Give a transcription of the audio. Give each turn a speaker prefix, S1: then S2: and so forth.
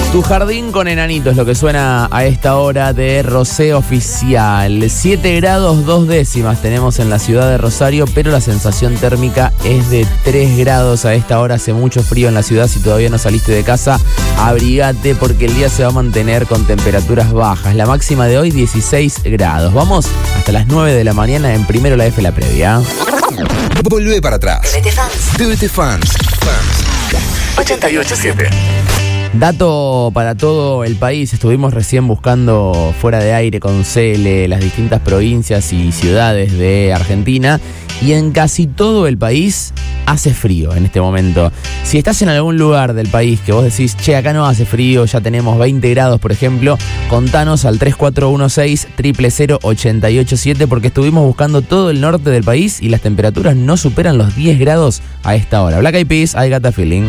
S1: Tu jardín con enanitos, lo que suena a esta hora de Rocío Oficial. 7 grados 2 décimas tenemos en la ciudad de Rosario, pero la sensación térmica es de 3 grados a esta hora. Hace mucho frío en la ciudad. Si todavía no saliste de casa, abrigate porque el día se va a mantener con temperaturas bajas. La máxima de hoy 16 grados. Vamos hasta las 9 de la mañana en Primero la F, la previa.
S2: Volvé para atrás.
S3: TVT Fans.
S2: TVT Fans.
S3: 88.7.
S1: Dato para todo el país. Estuvimos recién buscando fuera de aire con Cele las distintas provincias y ciudades de Argentina, y en casi todo el país hace frío en este momento. Si estás en algún lugar del país que vos decís, che, acá no hace frío, ya tenemos 20 grados, por ejemplo, contanos al 3416-000-887, porque estuvimos buscando todo el norte del país y las temperaturas no superan los 10 grados a esta hora. Black Eyed Peas, I Got a Feeling.